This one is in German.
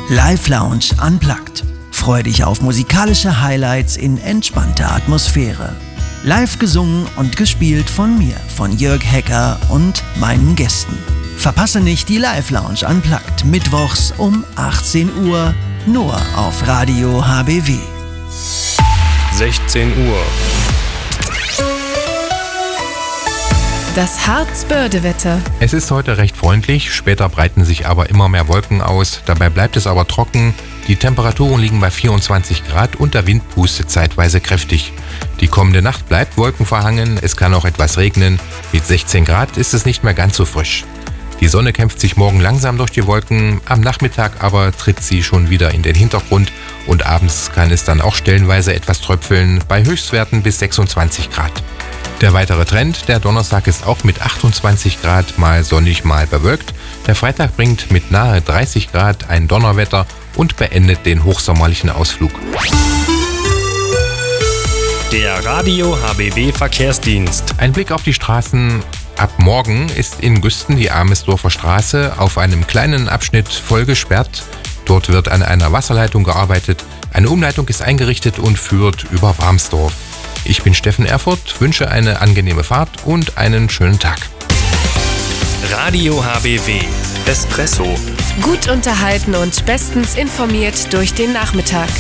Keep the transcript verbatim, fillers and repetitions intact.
Live Lounge Unplugged. Freu dich auf musikalische Highlights in entspannter Atmosphäre. Live gesungen und gespielt von mir, von Jörg Hecker und meinen Gästen. Verpasse nicht die Live Lounge Unplugged mittwochs um achtzehn Uhr nur auf Radio H B W. sechzehn Uhr. Das Harzbörde-Wetter. Es ist heute recht freundlich, später breiten sich aber immer mehr Wolken aus. Dabei bleibt es aber trocken. Die Temperaturen liegen bei vierundzwanzig Grad und der Wind pustet zeitweise kräftig. Die kommende Nacht bleibt wolkenverhangen, es kann auch etwas regnen. Mit sechzehn Grad ist es nicht mehr ganz so frisch. Die Sonne kämpft sich morgen langsam durch die Wolken, am Nachmittag aber tritt sie schon wieder in den Hintergrund und abends kann es dann auch stellenweise etwas tröpfeln, bei Höchstwerten bis sechsundzwanzig Grad. Der weitere Trend, der Donnerstag ist auch mit achtundzwanzig Grad mal sonnig, mal bewölkt. Der Freitag bringt mit nahe dreißig Grad ein Donnerwetter und beendet den hochsommerlichen Ausflug. Der Radio H B W Verkehrsdienst. Ein Blick auf die Straßen. Ab morgen ist in Güsten die Amesdorfer Straße auf einem kleinen Abschnitt voll gesperrt. Dort wird an einer Wasserleitung gearbeitet. Eine Umleitung ist eingerichtet und führt über Warmsdorf. Ich bin Steffen Erfurt, wünsche eine angenehme Fahrt und einen schönen Tag. Radio H B W Espresso. Gut unterhalten und bestens informiert durch den Nachmittag.